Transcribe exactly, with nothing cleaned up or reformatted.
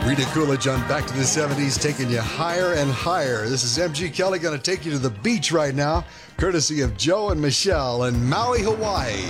Rita Coolidge on Back to the seventies, taking you higher and higher. This is M G Kelly going to take you to the beach right now, courtesy of Joe and Michelle in Maui, Hawaii.